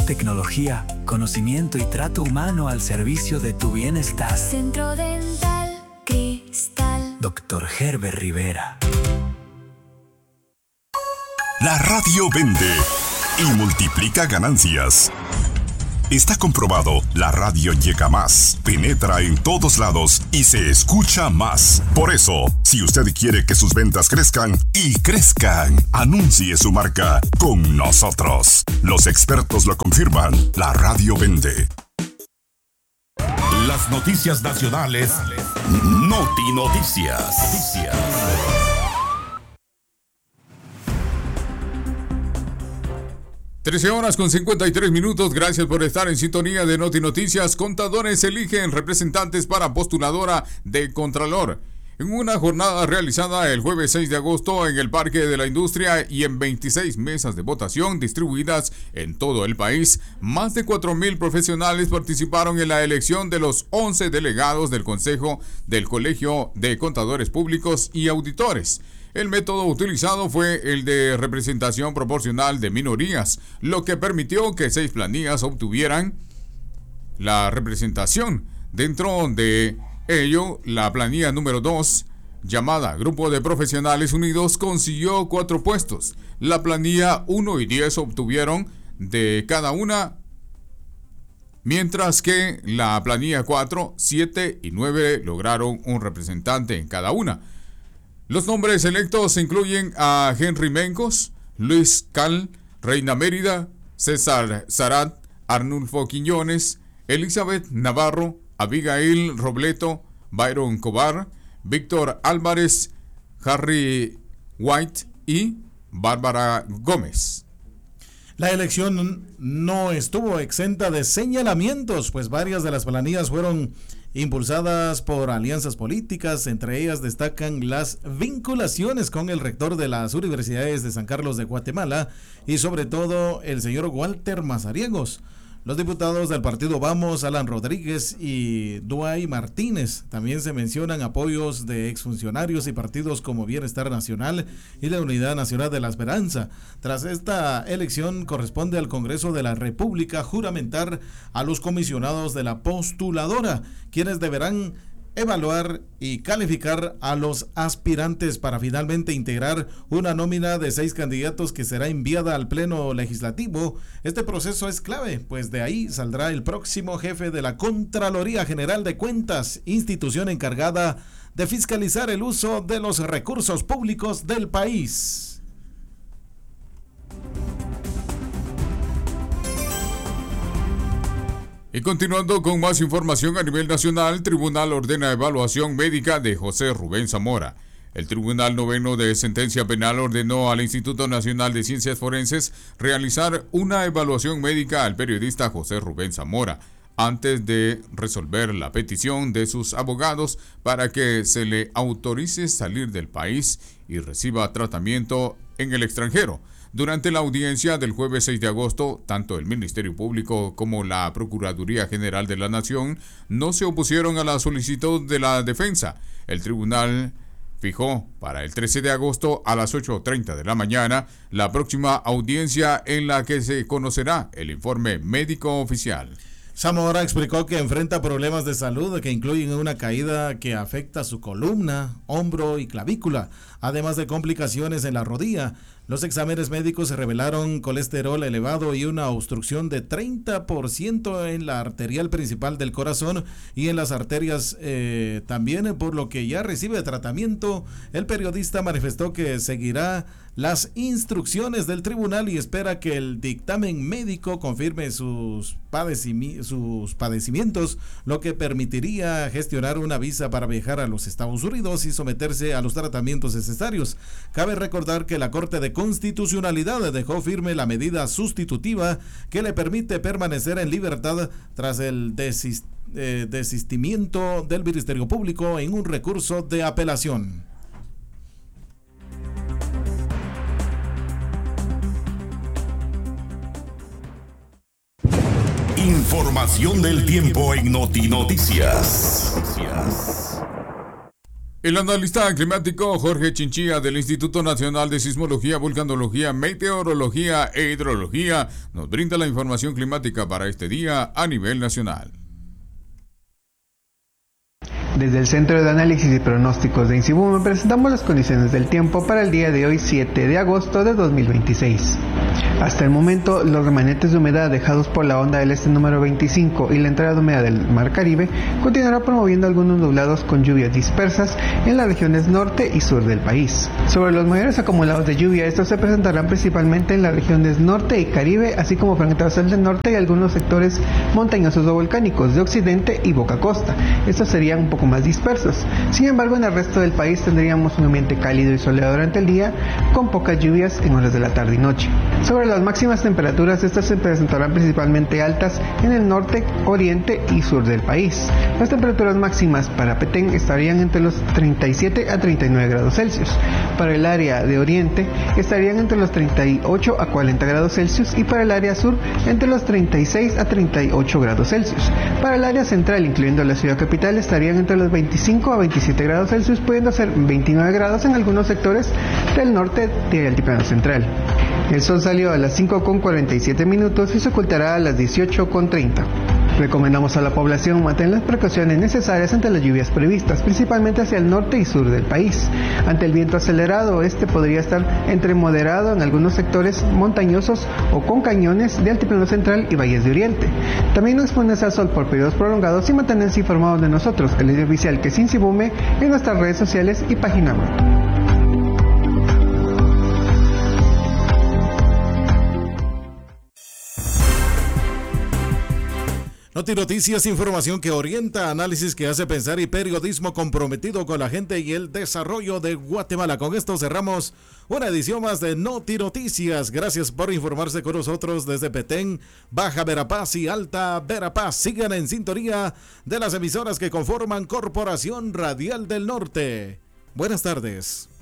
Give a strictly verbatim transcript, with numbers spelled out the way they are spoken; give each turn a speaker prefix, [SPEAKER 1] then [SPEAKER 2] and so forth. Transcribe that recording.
[SPEAKER 1] tecnología, conocimiento y trato humano al servicio de tu bienestar.
[SPEAKER 2] Centro Dental Cristal.
[SPEAKER 1] Doctor Herbert Rivera.
[SPEAKER 3] La radio vende y multiplica ganancias. Está comprobado, la radio llega más, penetra en todos lados y se escucha más. Por eso, si usted quiere que sus ventas crezcan y crezcan, anuncie su marca con nosotros. Los expertos lo confirman, la radio vende. Las noticias nacionales, Noti Noticias. Noticias.
[SPEAKER 4] trece horas con cincuenta y tres minutos. Gracias por estar en sintonía de Noti Noticias. Contadores eligen representantes para postuladora de Contralor. En una jornada realizada el jueves seis de agosto en el Parque de la Industria y en veintiséis mesas de votación distribuidas en todo el país, más de cuatro mil profesionales participaron en la elección de los once delegados del Consejo del Colegio de Contadores Públicos y Auditores. El método utilizado fue el de representación proporcional de minorías, lo que permitió que seis planillas obtuvieran la representación. Dentro de ello, la planilla número dos, llamada Grupo de Profesionales Unidos, consiguió cuatro puestos. La planilla uno y diez obtuvieron de cada una, mientras que la planilla cuatro, siete y nueve lograron un representante en cada una. Los nombres electos incluyen a Henry Mencos, Luis Cal, Reina Mérida, César Sarat, Arnulfo Quiñones, Elizabeth Navarro, Abigail Robleto, Byron Cobar, Víctor Álvarez, Harry White y Bárbara Gómez.
[SPEAKER 5] La elección no estuvo exenta de señalamientos, pues varias de las planillas fueron impulsadas por alianzas políticas. Entre ellas destacan las vinculaciones con el rector de las universidades de San Carlos de Guatemala y sobre todo el señor Walter Mazariegos. Los diputados del partido Vamos, Alan Rodríguez y Duay Martínez. También se mencionan apoyos de exfuncionarios y partidos como Bienestar Nacional y la Unidad Nacional de la Esperanza. Tras esta elección corresponde al Congreso de la República juramentar a los comisionados de la postuladora, quienes deberán evaluar y calificar a los aspirantes para finalmente integrar una nómina de seis candidatos que será enviada al Pleno Legislativo. Este proceso es clave, pues de ahí saldrá el próximo jefe de la Contraloría General de Cuentas, institución encargada de fiscalizar el uso de los recursos públicos del país.
[SPEAKER 4] Y continuando con más información a nivel nacional, Tribunal ordena evaluación médica de José Rubén Zamora. El Tribunal Noveno de Sentencia Penal ordenó al Instituto Nacional de Ciencias Forenses realizar una evaluación médica al periodista José Rubén Zamora, antes de resolver la petición de sus abogados para que se le autorice salir del país y reciba tratamiento en el extranjero. Durante la audiencia del jueves seis de agosto, tanto el Ministerio Público como la Procuraduría General de la Nación no se opusieron a la solicitud de la defensa. El tribunal fijó para el trece de agosto a las ocho treinta de la mañana la próxima audiencia en la que se conocerá el informe médico oficial.
[SPEAKER 5] Zamora explicó que enfrenta problemas de salud que incluyen una caída que afecta su columna, hombro y clavícula, además de complicaciones en la rodilla. Los exámenes médicos revelaron colesterol elevado y una obstrucción de treinta por ciento en la arterial principal del corazón y en las arterias eh, también, por lo que ya recibe tratamiento. El periodista manifestó que seguirá las instrucciones del tribunal y espera que el dictamen médico confirme sus, padecimi- sus padecimientos, lo que permitiría gestionar una visa para viajar a los Estados Unidos y someterse a los tratamientos necesarios. Cabe recordar que la Corte de Constitucionalidad dejó firme la medida sustitutiva que le permite permanecer en libertad tras el desist- eh, desistimiento del Ministerio Público en un recurso de apelación.
[SPEAKER 3] Información del tiempo en Noti Noticias.
[SPEAKER 4] El analista climático Jorge Chinchilla del Instituto Nacional de Sismología, Vulcanología, Meteorología e Hidrología nos brinda la información climática para este día a nivel nacional.
[SPEAKER 6] Desde el Centro de Análisis y Pronósticos de INSIBUME presentamos las condiciones del tiempo para el día de hoy, siete de agosto de dos mil veintiséis. Hasta el momento, los remanentes de humedad dejados por la onda del este número veinticinco y la entrada de humedad del Mar Caribe continuará promoviendo algunos nublados con lluvias dispersas en las regiones norte y sur del país. Sobre los mayores acumulados de lluvia, estos se presentarán principalmente en las regiones norte y Caribe, así como fragmentados del norte y algunos sectores montañosos o volcánicos de occidente y boca costa. Estos serían un poco más dispersos. Sin embargo, en el resto del país tendríamos un ambiente cálido y soleado durante el día, con pocas lluvias en horas de la tarde y noche. Sobre las máximas temperaturas, estas se presentarán principalmente altas en el norte, oriente y sur del país. Las temperaturas máximas para Petén estarían entre los treinta y siete a treinta y nueve grados Celsius. Para el área de oriente estarían entre los treinta y ocho a cuarenta grados Celsius y para el área sur entre los treinta y seis a treinta y ocho grados Celsius. Para el área central, incluyendo la ciudad capital, estarían entre los veinticinco a veintisiete grados Celsius, pudiendo ser veintinueve grados en algunos sectores del norte del altiplano central. El sol salió a las cinco con cuarenta y siete minutos y se ocultará a las dieciocho con treinta. Recomendamos a la población mantener las precauciones necesarias ante las lluvias previstas, principalmente hacia el norte y sur del país. Ante el viento acelerado, este podría estar entre moderado en algunos sectores montañosos o con cañones de altiplano central y valles de oriente. También no exponerse al sol por periodos prolongados y mantenerse informados de nosotros, el medio oficial que es INSIBUME, en nuestras redes sociales y página web.
[SPEAKER 5] Noti Noticias, información que orienta, análisis que hace pensar y periodismo comprometido con la gente y el desarrollo de Guatemala. Con esto cerramos una edición más de Noti Noticias. Gracias por informarse con nosotros desde Petén, Baja Verapaz y Alta Verapaz. Sigan en sintonía de las emisoras que conforman Corporación Radial del Norte. Buenas tardes.